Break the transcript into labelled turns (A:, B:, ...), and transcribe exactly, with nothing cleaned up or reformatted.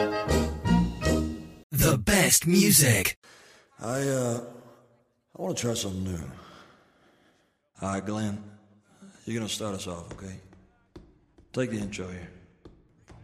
A: The best music.
B: I, uh, I want to try something new. All right, Glenn, you're going to start us off, okay? Take the intro here.